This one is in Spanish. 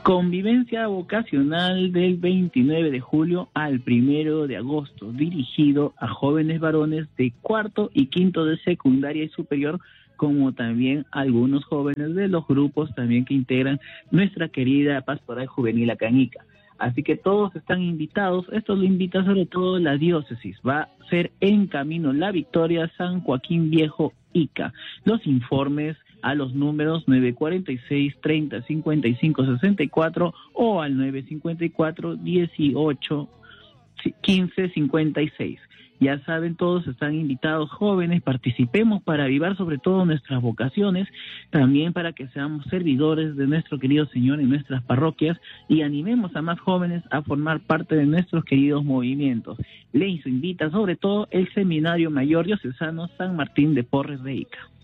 Convivencia vocacional del 29 de julio al 1 de agosto, dirigido a jóvenes varones de cuarto y quinto de secundaria y superior, como también algunos jóvenes de los grupos también que integran nuestra querida Pastoral Juvenil Acanica. Así que todos están invitados. Esto lo invita sobre todo la diócesis. Va a ser en Camino La Victoria, San Joaquín Viejo, Ica. Los informes a los números 946 30 55 64 o al 954 18 15 56. Ya saben, todos están invitados, jóvenes, participemos para avivar sobre todo nuestras vocaciones, también para que seamos servidores de nuestro querido Señor en nuestras parroquias y animemos a más jóvenes a formar parte de nuestros queridos movimientos. Les invita sobre todo el Seminario Mayor Diocesano San Martín de Porres de Ica.